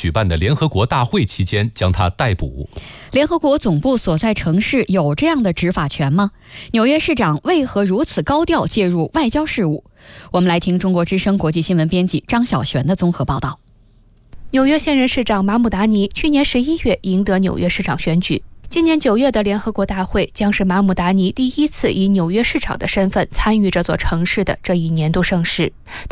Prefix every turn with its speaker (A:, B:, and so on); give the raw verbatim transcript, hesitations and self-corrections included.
A: 举办的联合国大会期间将他逮捕。
B: 联合国总部所在城市有这样的执法权吗？纽约市长为何如此高调介入外交事务？我们来听中国之声国际新闻编辑张晓璇的综合报道。
C: 纽约现任市长马姆达尼去年十一月赢得纽约市长选举。今年九月的联合国大会将是马姆达尼第一次以纽约市长的身份参与这座城市的这一年度盛事。